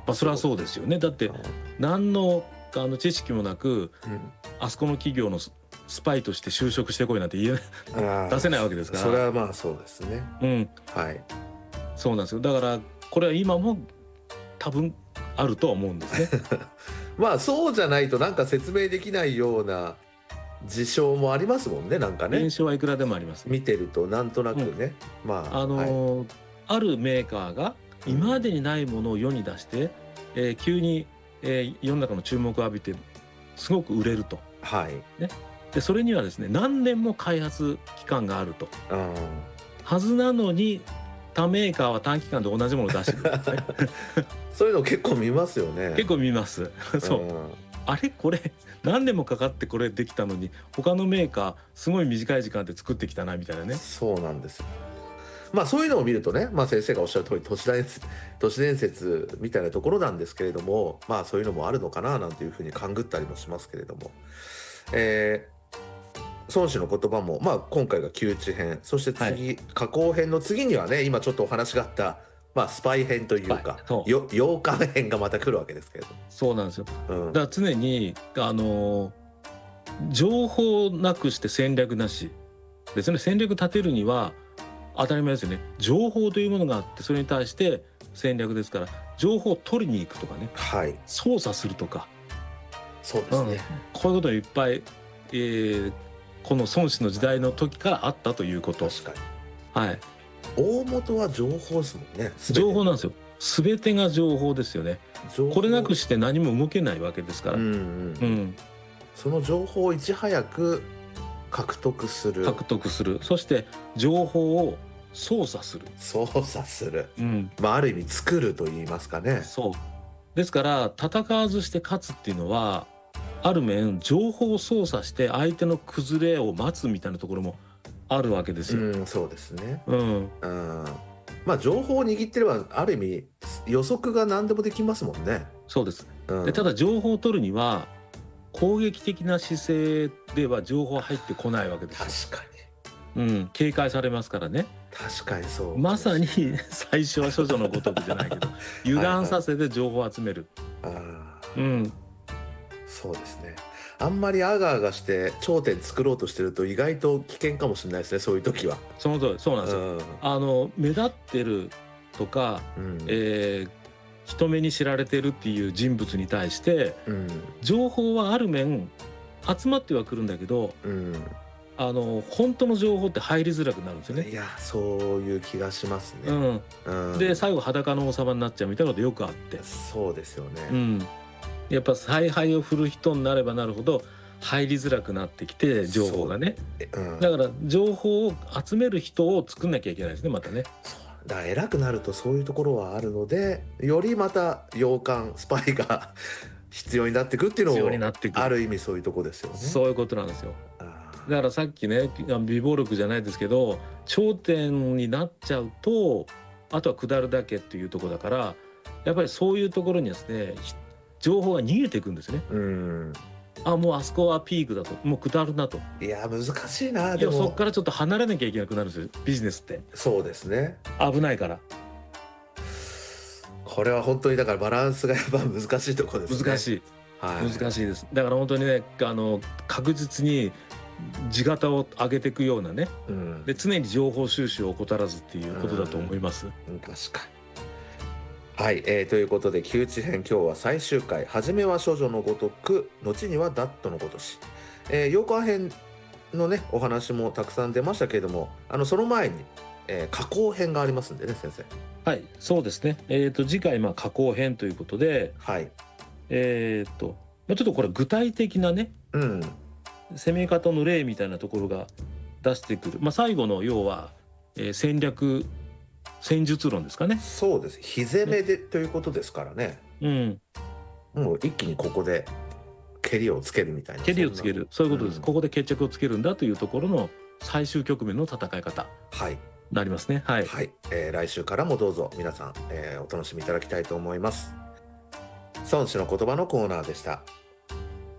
それはそうですよね。だって何の知識もなく、あそこの企業のスパイとして就職してこいなんて出せないわけですから。 それはまあそうですね。はい。 そうなんですよ。だからこれは今も多分あるとは思うんですね。 まあそうじゃないとなんか説明できないような事象もありますもんね、なんかね。 現象はいくらでもあります。 見てるとなんとなくね、 あるメーカーが今までにないものを世に出して、急に、世の中の注目を浴びてすごく売れると。ね、でそれにはですね、何年も開発期間があると。はずなのに他メーカーは短期間で同じものを出してくるんですね。 そういうの結構見ますよね。 結構見ます。そう。あれこれ何年もかかってこれできたのに他のメーカーすごい短い時間で作ってきたなみたいなね。 そうなんですよ。まあそういうのを見るとね、まあ先生がおっしゃる通り都市伝説みたいなところなんですけれども、まあそういうのもあるのかななんていうふうに勘ぐったりもしますけれども、孫子の言葉も、まあ、今回が窮地編、そして次、加工編の次にはね、今ちょっとお話があった、まあ、スパイ編というか洋館編がまた来るわけですけれども。 そうなんですよ。だから常に情報なくして戦略なし。別に戦略立てるには当たり前ですよね。情報というものがあってそれに対して戦略ですから、情報を取りに行くとかね、操作するとか、 そうですね、 こういうこといっぱい、この孫子の時代の時からあったということ。 確かに。 はい。 大元は情報ですもんね。 情報なんですよ。全てが情報ですよね。これなくして何も動けないわけですから。 その情報をいち早く獲得する。 そして情報を操作する。 まあある意味作ると言いますかね。 そう。ですから戦わずして勝つっていうのは、ある面情報を操作して相手の崩れを待つみたいなところもあるわけですよ。 そうですね。まあ情報を握ってればある意味予測が何でもできますもんね。 そうです。でただ情報を取るには攻撃的な姿勢では情報は入ってこないわけですよ。 確かに。 警戒されますからね。 確かにそう。 まさに最初は処女のごとくじゃないけど油断させて情報を集める。 そうですね。あんまりあがあがして頂点作ろうとしてると意外と危険かもしれないですね、そういう時は。 その通り、そうなんですよ。目立ってるとか、人目に知られてるっていう人物に対して、情報はある面集まってはくるんだけど、本当の情報って入りづらくなるんですよね。 いや、そういう気がしますね。 で最後裸の王様になっちゃうみたいなことよくあって。 そうですよね。 やっぱ采配を振る人になればなるほど入りづらくなってきて、情報がね。だから情報を集める人を作んなきゃいけないですね、またね。 だから偉くなるとそういうところはあるので、よりまた洋館スパイが必要になってくっていうのをある意味そういうとこですよね。 そういうことなんですよ。だからさっきね、美貌録じゃないですけど頂点になっちゃうとあとは下るだけっていうところだから、やっぱりそういうところにですね情報が逃げていくんですね。もうあそこはピークだと、もう下るなと。 いや難しいな。 でもそこからちょっと離れなきゃいけなくなるんですよ、ビジネスって。 そうですね。 危ないから。 これは本当にだからバランスがやっぱ難しいところですね。 難しいです。だから本当にね、確実に地形を上げていくようなね、で常に情報収集を怠らずっていうことだと思います。 確かに。はい、ということで窮地編、今日は最終回。初めは処女のごとく、後にはダットのごとし。洋館編のねお話もたくさん出ましたけれども、その前に、加工編がありますんでね、先生。 はい、そうですね。次回加工編ということで、ちょっとこれ具体的なね、攻め方の例みたいなところが出してくる。最後の要は、戦術論ですかね。 そうです。火攻めで、ということですからね。もう一気にここで蹴りをつけるみたいな。 蹴りをつける、そういうことです。ここで決着をつけるんだというところの最終局面の戦い方なりますね。 来週からもどうぞ皆さん、お楽しみいただきたいと思います。孫子の言葉のコーナーでした。